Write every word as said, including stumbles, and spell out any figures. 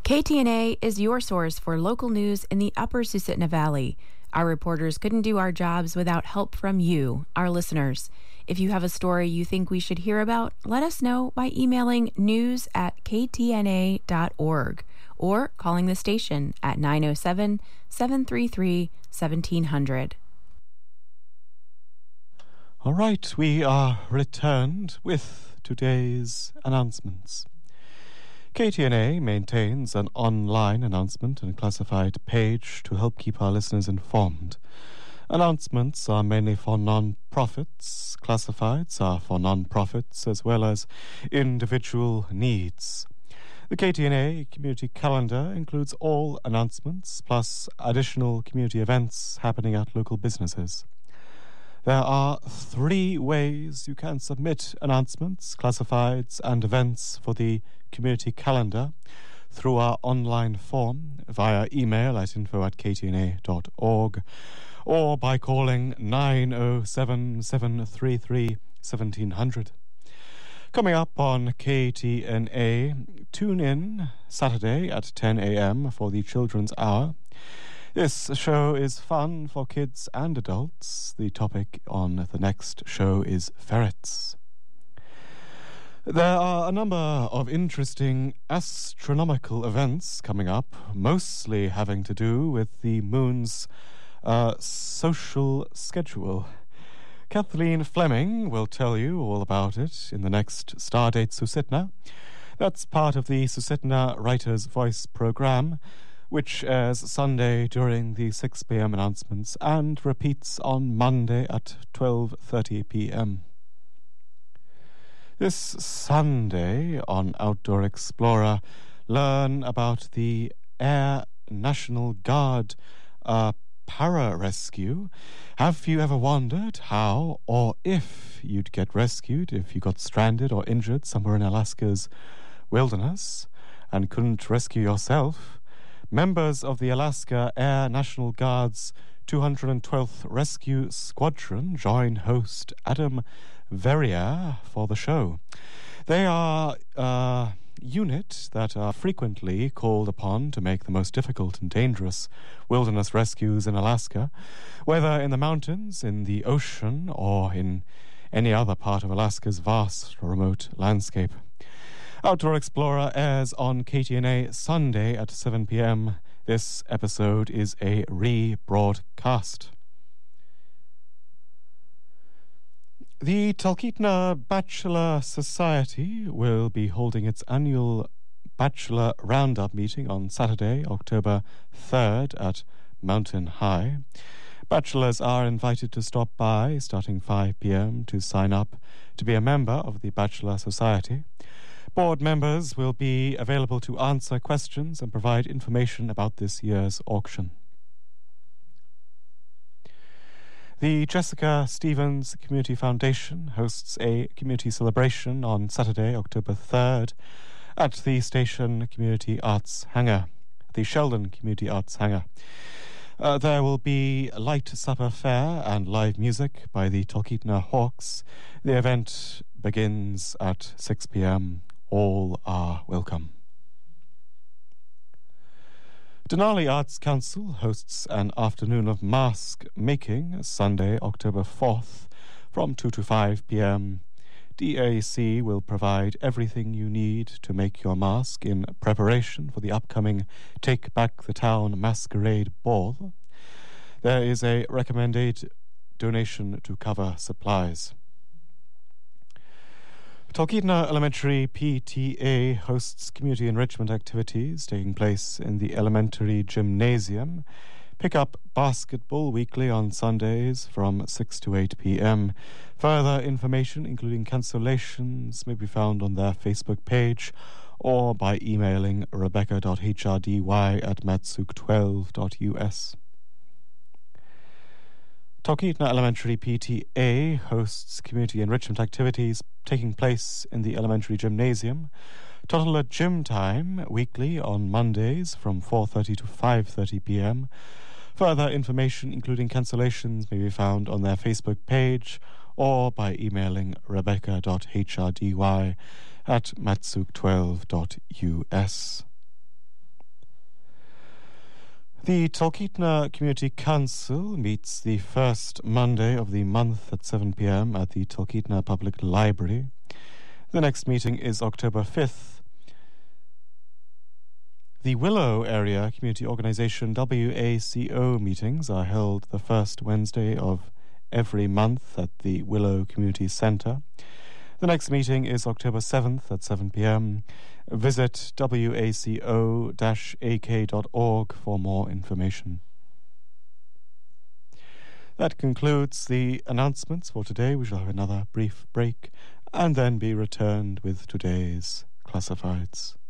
K T N A is your source for local news in the Upper Susitna Valley. Our reporters couldn't do our jobs without help from you, our listeners. If you have a story you think we should hear about, let us know by emailing news at k t n a dot org or calling the station at nine oh seven, seven three three, one seven zero zero. All right, we are returned with today's announcements. K T N A maintains an online announcement and classified page to help keep our listeners informed. Announcements are mainly for non-profits. Classifieds are for non-profits as well as individual needs. The K T N A community calendar includes all announcements plus additional community events happening at local businesses. There are three ways you can submit announcements, classifieds, and events for the community calendar: through our online form, via email at info at k t n a dot org, or by calling nine oh seven, seven three three, one seven zero zero. Coming up on K T N A, tune in Saturday at ten a.m. for the Children's Hour. This show is fun for kids and adults. The topic on the next show is ferrets. There are a number of interesting astronomical events coming up, mostly having to do with the moon's uh, social schedule. Kathleen Fleming will tell you all about it in the next Stardate Susitna. That's part of the Susitna Writer's Voice program, which airs Sunday during the six p.m. announcements and repeats on Monday at twelve thirty p.m. This Sunday on Outdoor Explorer, learn about the Air National Guard uh, para-rescue. Have you ever wondered how or if you'd get rescued if you got stranded or injured somewhere in Alaska's wilderness and couldn't rescue yourself? Members of the Alaska Air National Guard's two hundred twelfth Rescue Squadron join host Adam Verrier for the show. They are a unit that are frequently called upon to make the most difficult and dangerous wilderness rescues in Alaska, whether in the mountains, in the ocean, or in any other part of Alaska's vast remote landscape. Outdoor Explorer airs on K T N A Sunday at seven p.m. This episode is a rebroadcast. The Talkeetna Bachelor Society will be holding its annual Bachelor Roundup meeting on Saturday, October third at Mountain High. Bachelors are invited to stop by starting five p.m. to sign up to be a member of the Bachelor Society. Board members will be available to answer questions and provide information about this year's auction. The Jessica Stevens Community Foundation hosts a community celebration on Saturday, October third, at the Station Community Arts Hangar, the Sheldon Community Arts Hangar. Uh, there will be a light supper fare and live music by the Talkeetna Hawks. The event begins at six p.m. All are welcome. Denali Arts Council hosts an afternoon of mask making Sunday, October fourth, from two to five p.m. D A C will provide everything you need to make your mask in preparation for the upcoming Take Back the Town Masquerade Ball. There is a recommended donation to cover supplies. Talkeetna Elementary P T A hosts community enrichment activities taking place in the elementary gymnasium. Pick up basketball weekly on Sundays from six to eight p.m. Further information, including cancellations, may be found on their Facebook page or by emailing rebecca.hrdy at matsuk twelve dot u s. Talkeetna Elementary P T A hosts community enrichment activities taking place in the elementary gymnasium. Toddler gym time weekly on Mondays from four thirty to five thirty p.m. Further information, including cancellations, may be found on their Facebook page or by emailing rebecca.hrdy at matsuk twelve dot u s. The Talkeetna Community Council meets the first Monday of the month at seven p.m. at the Talkeetna Public Library. The next meeting is October fifth. The Willow Area Community Organization W A C O meetings are held the first Wednesday of every month at the Willow Community Centre. The next meeting is October seventh at seven p.m. Visit w a c o dash a k dot org for more information. That concludes the announcements for today. We shall have another brief break and then be returned with today's classifieds.